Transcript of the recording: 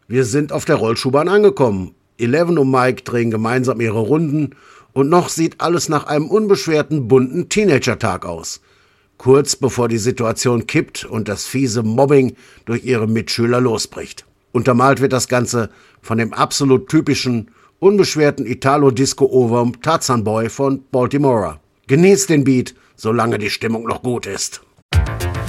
Wir sind auf der Rollschuhbahn angekommen. Eleven und Mike drehen gemeinsam ihre Runden und noch sieht alles nach einem unbeschwerten, bunten Teenager-Tag aus. Kurz bevor die Situation kippt und das fiese Mobbing durch ihre Mitschüler losbricht. Untermalt wird das Ganze von dem absolut typischen, unbeschwerten Italo-Disco-Ohrwurm Tarzan Boy von Baltimora. Genießt den Beat, solange die Stimmung noch gut ist.